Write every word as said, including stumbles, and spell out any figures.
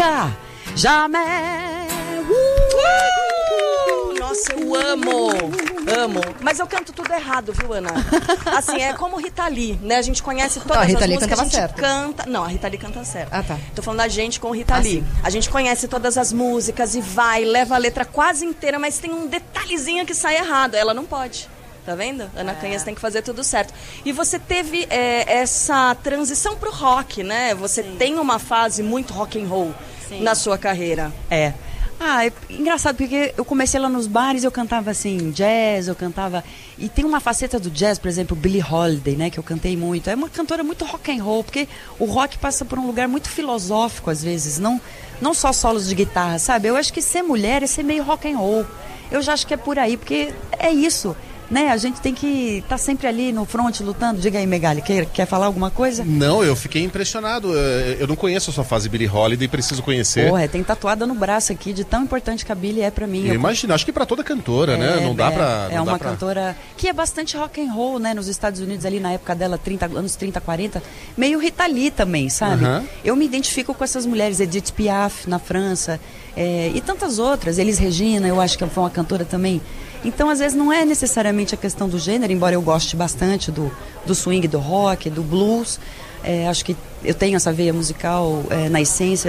nunca, jamais. Uh! Nossa, eu amo, amo. Mas eu canto tudo errado, viu, Ana? Assim, é como Rita Lee, né? A gente conhece todas Não, a Rita as Lee músicas, a cantava gente certo. canta... Não, a Rita Lee canta certo. Ah, tá. Tô falando da gente com Rita Ah, Lee. sim. A gente conhece todas as músicas e vai, leva a letra quase inteira, mas tem um detalhezinho que sai errado. Ela não pode. Tá vendo? Ana é. Canhas tem que fazer tudo certo. E você teve é, essa transição pro rock, né? Você Sim. tem uma fase muito rock and roll Sim. na sua carreira. É. Ah, é engraçado, porque eu comecei lá nos bares, eu cantava assim, jazz, eu cantava... E tem uma faceta do jazz, por exemplo, Billie Holiday, né, que eu cantei muito. É uma cantora muito rock and roll, porque o rock passa por um lugar muito filosófico, às vezes, não, não só solos de guitarra, sabe? Eu acho que ser mulher é ser meio rock and roll. Eu já acho que é por aí, porque é isso... Né? A gente tem que estar tá sempre ali no front lutando. Diga aí, Megali, quer, quer falar alguma coisa? Não, eu fiquei impressionado. Eu não conheço a sua fase Billie Holiday, preciso conhecer. Porra, tem tatuada no braço aqui de tão importante que a Billie é pra mim. Eu, eu imagino, acho que pra toda cantora, é, né? Não dá é, pra... Não é uma pra... cantora que é bastante rock and roll, né? Nos Estados Unidos, ali na época dela, trinta, anos trinta, quarenta. Meio Rita Lee também, sabe? Uh-huh. Eu me identifico com essas mulheres. Edith Piaf, na França. É, e tantas outras. Elis Regina, eu acho que foi uma cantora também. Então, às vezes, não é necessariamente a questão do gênero, embora eu goste bastante do, do swing, do rock, do blues. É, acho que eu tenho essa veia musical é, na essência.